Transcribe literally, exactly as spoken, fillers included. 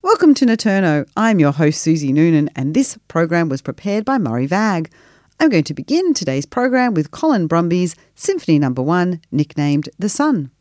Welcome to Naturno. I'm your host Susie Noonan and this program was prepared by Murray Vag. I'm going to begin today's program with Colin Brumby's Symphony Number One, nicknamed The Sun.